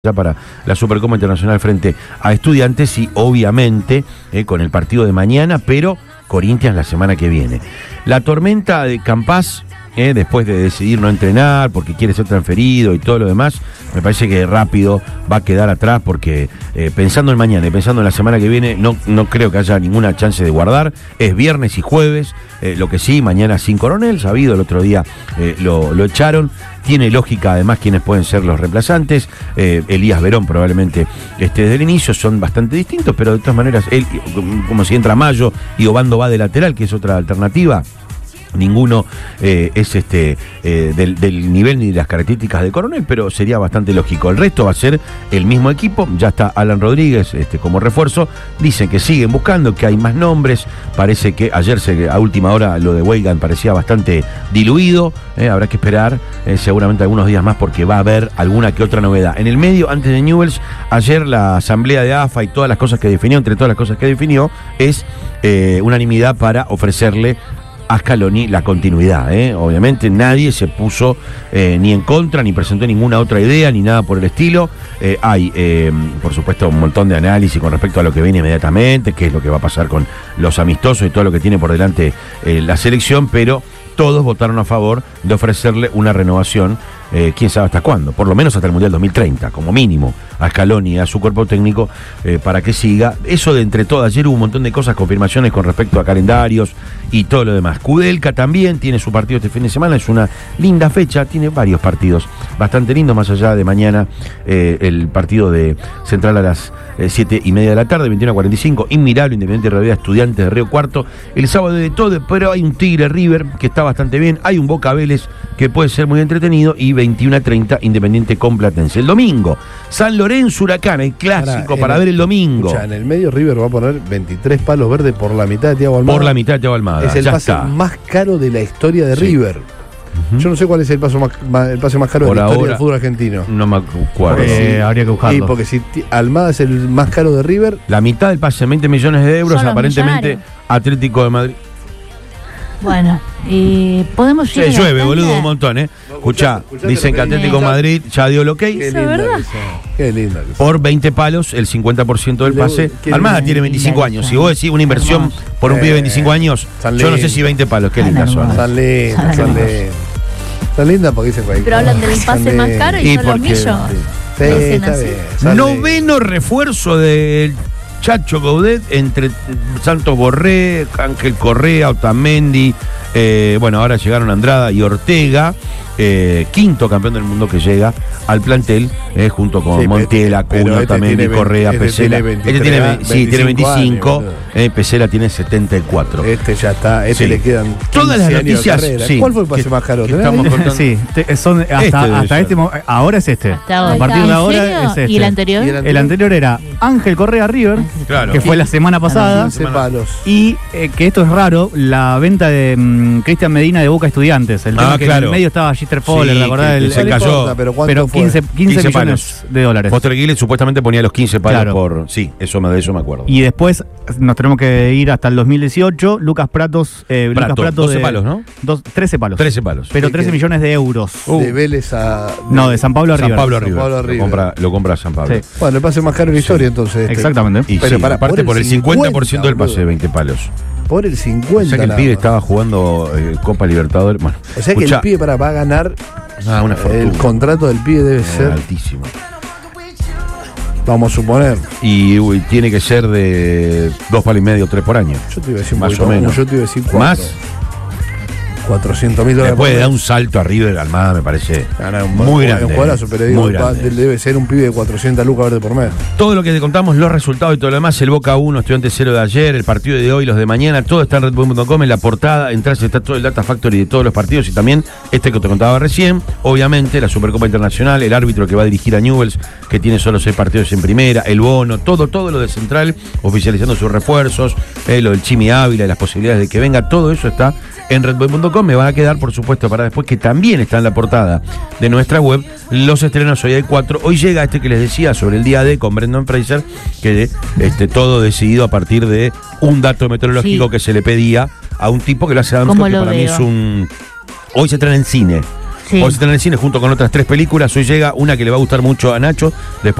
ya para la Supercopa Internacional frente a Estudiantes y obviamente con el partido de mañana, pero Corinthians la semana que viene. La tormenta de Campás, después de decidir no entrenar porque quiere ser transferido y todo lo demás, me parece que rápido va a quedar atrás porque pensando en mañana y pensando en la semana que viene no creo que haya ninguna chance de guardar. Es viernes y jueves, lo que sí, mañana sin Coronel, sabido, el otro día lo echaron. Tiene lógica además quiénes pueden ser los reemplazantes. Elías Verón probablemente desde el inicio, son bastante distintos, pero de todas maneras él, como si entra Mayo y Obando va de lateral, que es otra alternativa. Ninguno es del nivel ni de las características de Coronel, pero sería bastante lógico. El resto va a ser el mismo equipo. Ya está Alan Rodríguez como refuerzo. Dicen que siguen buscando, que hay más nombres. Parece que ayer a última hora lo de Weigand parecía bastante diluido. Habrá que esperar seguramente algunos días más porque va a haber alguna que otra novedad. En el medio, antes de Newell's, ayer la asamblea de AFA y todas las cosas que definió, entre todas las cosas que definió, es unanimidad para ofrecerle a Scaloni la continuidad. Obviamente nadie se puso ni en contra, ni presentó ninguna otra idea, ni nada por el estilo. Hay, por supuesto, un montón de análisis con respecto a lo que viene inmediatamente, qué es lo que va a pasar con los amistosos y todo lo que tiene por delante la selección, pero todos votaron a favor de ofrecerle una renovación, quién sabe hasta cuándo, por lo menos hasta el Mundial 2030, como mínimo, a Scaloni y a su cuerpo técnico, para que siga. Eso de entre todas, ayer hubo un montón de cosas, confirmaciones con respecto a calendarios y todo lo demás. Kudelka también tiene su partido este fin de semana, es una linda fecha, tiene varios partidos bastante lindos, más allá de mañana, el partido de Central a las 7:30 de la tarde, 21:45, Inmirable, Independiente de Rivadavia, Estudiantes de Río Cuarto. El sábado de todo, pero hay un Tigre River que está bastante bien, hay un Boca Vélez que puede ser muy entretenido, y 21:30 Independiente con Platense. El domingo, San Lorenzo Huracán, el clásico para ver el domingo. Escucha, en el medio River va a poner 23 palos verdes por la mitad de Thiago Almada. Por la mitad de Thiago Almada. Es el pase más caro de la historia de River. Yo no sé cuál es el pase más caro de la historia del fútbol argentino. No me acuerdo. Habría que buscarlo. Y porque si Almada es el más caro de River. La mitad del pase, 20 millones de euros, aparentemente Atlético de Madrid. Bueno, y podemos ir. Llueve, boludo, un montón, Escuchá, dicen que Atlético de Madrid ya dio el ok. Qué linda. Qué linda. Por 20 palos, el 50% del pase. Almada tiene 25 años. Si vos decís una inversión por un pibe de 25 años, yo no sé si 20 palos, qué lindas son. Tan lindas, tan lindas porque dicen cualquier. Pero hablan del pase más caro y son los millos. Sí, está bien. Noveno refuerzo del Chacho Gaudet entre Santos Borré, Ángel Correa, Otamendi. Bueno, ahora llegaron Andrada y Ortega. Quinto campeón del mundo que llega al plantel, junto con Montiel, Acuña, Otamendi, Correa, Pesela. Tiene 25. Pesela tiene 74. Ya está, le quedan. Todas las noticias. ¿Cuál fue el pase más caro? Estamos contando. Sí, son hasta este momento. Ahora es este. A partir de ahora es este. ¿Y el anterior? El anterior era Ángel Correa River, que fue la semana pasada. 15 palos. Y que esto es raro, la venta de Cristian Medina de Boca Estudiantes. El tema que en el medio estaba Gister Poller, ¿te acordás? Se cayó. Pero 15 millones de dólares. Foster Aguiles supuestamente ponía los 15 palos por. Sí, de eso me acuerdo. Y después nos tenemos que ir hasta el 2018. Lucas Pratos. 12 palos, ¿no? 13 palos. 13 palos. Pero 13 millones de euros. De Vélez a. No, de San Pablo a River. San Pablo a River. Lo compra San Pablo. Sí. Bueno, el pase más caro de la historia, entonces. Exactamente. Y pero aparte por el 50% del pase de 20 palos. Por el 50. O sea que el pibe estaba jugando Copa Libertadores. Bueno, o sea que el pibe va a ganar. Una fortuna. El contrato del pibe debe ser altísimo. Vamos a suponer. Y tiene que ser de 2 palos y medio, 3 por año. Yo te iba a decir más o menos. Yo te iba a decir 4. ¿Más? 400.000 dólares. Después de dar un salto arriba de Almada, me parece muy grande. Un juegazo, pero digo, debe ser un pibe de 400 lucas verde por mes. Todo lo que te contamos, los resultados y todo lo demás, el Boca 1, Estudiantes 0 de ayer, el partido de hoy, los de mañana, todo está en redbull.com, en la portada, entras, está todo el Data Factory de todos los partidos y también este que te contaba recién, obviamente la Supercopa Internacional, el árbitro que va a dirigir a Newell's, que tiene solo 6 partidos en primera, el bono, todo lo de Central, oficializando sus refuerzos, lo del Chimi Ávila y las posibilidades de que venga, todo eso está en redboy.com. Me van a quedar, por supuesto, para después, que también está en la portada de nuestra web, los estrenos. Hoy hay 4. Hoy llega que les decía sobre el día D con Brendan Fraser, que todo decidido a partir de un dato meteorológico que se le pedía a un tipo que lo hace Adams, que para mí es un. Hoy se estrena en cine. Sí. Vos estás en el cine junto con otras 3 películas. Hoy llega una que le va a gustar mucho a Nacho. Después